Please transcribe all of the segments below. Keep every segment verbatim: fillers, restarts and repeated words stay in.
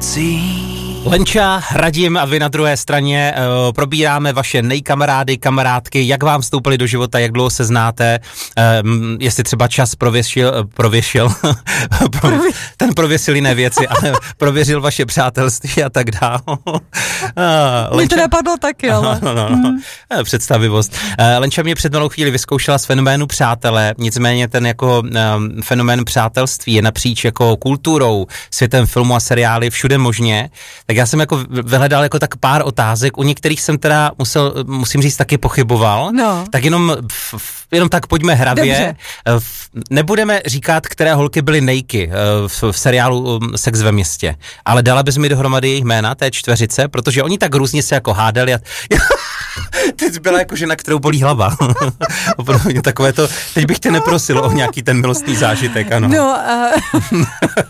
Lenča, Radim a vy na druhé straně uh, probíráme vaše nejkamarády, kamarádky, jak vám vstoupili do života, jak dlouho se znáte, um, jestli třeba čas prověšil, prověšil, ten prověsil jiné věci, ale prověřil vaše přátelství a tak dále. Uh, Mě to napadlo taky, ale. No, no, no. Hmm. Představivost. Uh, Lenča mě před malou chvíli vyzkoušela z fenoménu přátelé, nicméně ten jako um, fenomén přátelství je napříč jako kulturou, světem filmu a seriály, všude možně. Tak já jsem jako vyhledal jako tak pár otázek, u některých jsem teda musel, musím říct, taky pochyboval, no. Tak jenom, jenom tak pojďme hravě. Dobře. Nebudeme říkat, které holky byly nejky v, v seriálu Sex ve městě, ale dala bys mi dohromady jejich jména, té čtveřice, protože oni tak různě se jako hádali a teď byla jako žena, kterou bolí hlava. Opravdu takové to, teď bych tě neprosil o nějaký ten milostný zážitek, ano. No, uh...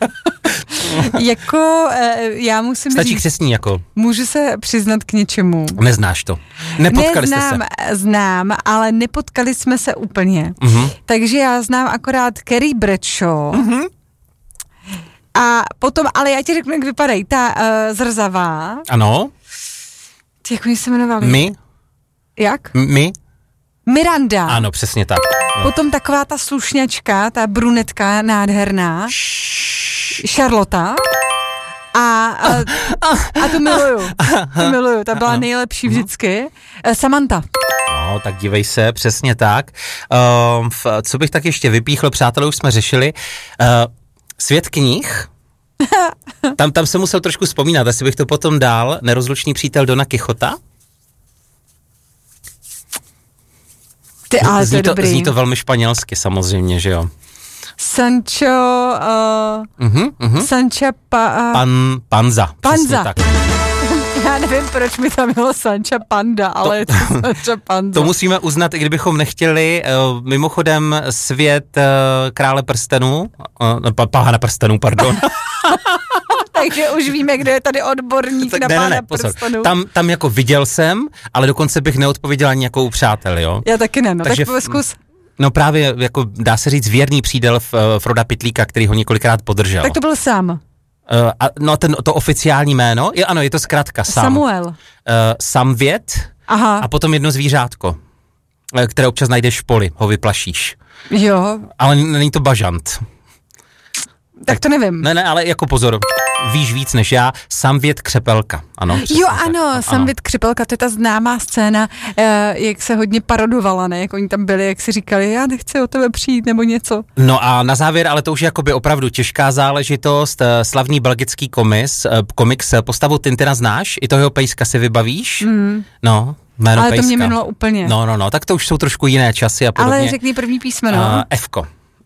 jako uh, já musím Stačí říct, křestní jako. Můžu se přiznat k něčemu. Neznáš to. Nepotkali Neznám, jste se. Znám, ale nepotkali jsme se úplně. Uh-huh. Takže já znám akorát Carrie Bradshaw. Uh-huh. A potom, ale já ti řeknu, jak vypadají. Ta uh, zrzavá. Ano. Jak oni se jmenovali? My. Jak? My. Miranda. Ano, přesně tak. No. Potom taková ta slušňačka, ta brunetka nádherná. Charlotta. A, a, a tu miluju. Tu miluju, ta byla ano. nejlepší vždycky. Samantha. No, tak dívej se, přesně tak. Uh, co bych tak ještě vypíchl, přátelé, už jsme řešili. Uh, Svět knih. Tam, tam jsem musel trošku vzpomínat, jestli bych to potom dal. Nerozlučný přítel Dona Quixota. Ty, ale zní, to, to, zní to velmi španělsky samozřejmě, že jo? Sancho, uh, uh-huh, uh-huh. Sancha pa, uh, Pan, Panza. Panza. Tak. Já nevím, proč mi tam bylo Sancha Panda, ale to, je to Sancha Panza. To musíme uznat, i kdybychom nechtěli. Uh, mimochodem svět uh, Krále prstenů, uh, Pána prstenů, pardon. Takže už víme, kdo je tady odborník tak, na ne, Pána ne, prstenů. Tam, tam jako viděl jsem, ale dokonce bych neodpověděl ani jako přátel, jo? Já taky ne, no, takže tak zkus. No právě, jako dá se říct věrný přítel v, uh, Froda Pytlíka, který ho několikrát podržel. Tak to byl Sam. Uh, a, no ten, to oficiální jméno, je, ano, je to zkrátka Sam. Samuel. Uh, Samvět. Aha. A potom jedno zvířátko, které občas najdeš v poli, ho vyplašíš. Jo. Ale není to bažant. Tak, tak to nevím. Ne, ne, ale jako pozor, víš víc než já, Samvět Křepelka. Ano, jo, ano, tak, Samvět Křepelka, to je ta známá scéna, eh, jak se hodně parodovala, ne, jak oni tam byli, jak si říkali, já nechci o tebe přijít, nebo něco. No a na závěr, ale to už je jakoby opravdu těžká záležitost, slavný belgický komis, komiks, postavu Tintina znáš? I toho jeho pejska si vybavíš? Mm. No, jméno ale pejska. To mě minulo úplně. No, no, no, tak to už jsou trošku jiné časy a podobně. Ale řekni první písmeno. Uh, Fko.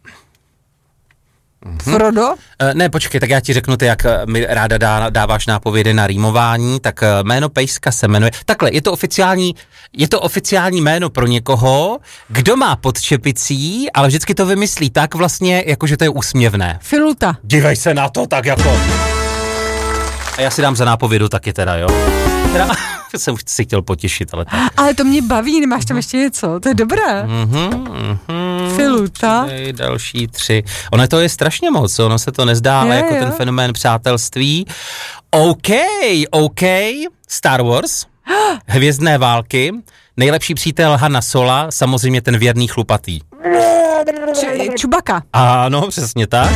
Frodo? Uh, ne, počkej, tak já ti řeknu, ty, jak mi ráda dá, dáváš nápovědy na rýmování, tak uh, jméno pejska se jmenuje, takhle, je to oficiální, je to oficiální jméno pro někoho, kdo má pod čepicí, ale vždycky to vymyslí tak vlastně, jako že to je úsměvné. Filuta. Dívej se na to, tak jako. A já si dám za nápovědu taky teda, jo. Teda, jsem už si chtěl potěšit, ale tak. Ale to mě baví, nemáš tam ještě něco, to je dobré. Mhm, mhm. Filuta. Další tři. Ono to je strašně moc, ono se to nezdá, ale je, jako jo. ten fenomén přátelství. OK, OK, Star Wars, Hvězdné války, nejlepší přítel Hanna Sola, samozřejmě ten věrný chlupatý. Č- Čubaka. Ano, přesně tak.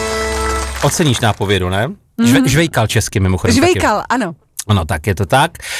Oceníš nápovědu, ne? Mm-hmm. Žve, žvejkal česky mimochodem. Žvejkal, taky. Ano. Ano, tak je to tak.